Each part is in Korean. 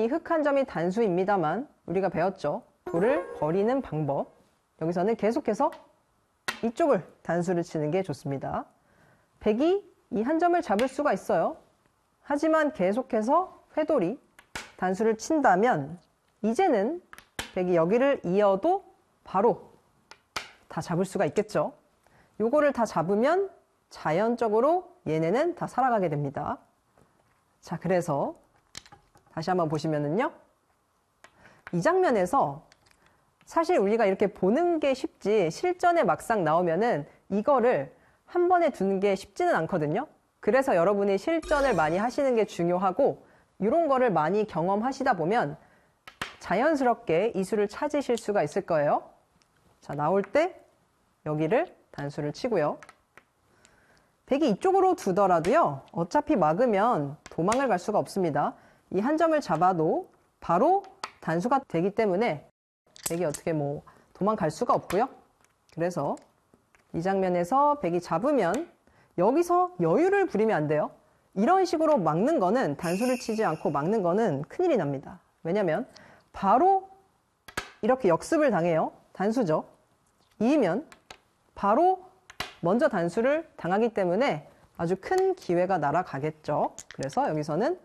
이 흑 한 점이 단수입니다만 우리가 배웠죠. 돌을 버리는 방법. 여기서는 계속해서 이쪽을 단수를 치는 게 좋습니다. 백이 이 한 점을 잡을 수가 있어요. 하지만 계속해서 회돌이 단수를 친다면 이제는 백이 여기를 이어도 바로 다 잡을 수가 있겠죠. 요거를 다 잡으면 자연적으로 얘네는 다 살아가게 됩니다. 자, 그래서 다시 한번 보시면은요. 이 장면에서 사실 우리가 이렇게 보는 게 쉽지 실전에 막상 나오면은 이거를 한 번에 두는 게 쉽지는 않거든요. 그래서 여러분이 실전을 많이 하시는 게 중요하고 이런 거를 많이 경험하시다 보면 자연스럽게 이 수를 찾으실 수가 있을 거예요. 자, 나올 때 여기를 단수를 치고요. 백이 이쪽으로 두더라도요. 어차피 막으면 도망을 갈 수가 없습니다. 이 한 점을 잡아도 바로 단수가 되기 때문에 백이 어떻게 뭐 도망갈 수가 없고요. 그래서 이 장면에서 백이 잡으면 여기서 여유를 부리면 안 돼요. 이런 식으로 막는 거는 단수를 치지 않고 막는 거는 큰일이 납니다. 왜냐면 바로 이렇게 역습을 당해요. 단수죠. 이면 바로 먼저 단수를 당하기 때문에 아주 큰 기회가 날아가겠죠. 그래서 여기서는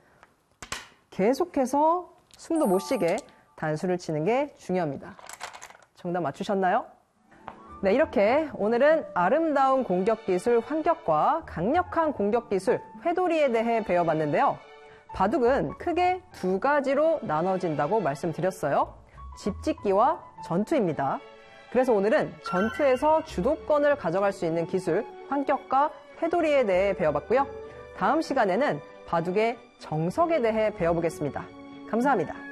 계속해서 숨도 못 쉬게 단수를 치는 게 중요합니다. 정답 맞추셨나요? 네, 이렇게 오늘은 아름다운 공격 기술 환격과 강력한 공격 기술 회돌이에 대해 배워봤는데요. 바둑은 크게 두 가지로 나눠진다고 말씀드렸어요. 집짓기와 전투입니다. 그래서 오늘은 전투에서 주도권을 가져갈 수 있는 기술 환격과 회돌이에 대해 배워봤고요. 다음 시간에는 바둑의 정석에 대해 배워보겠습니다. 감사합니다.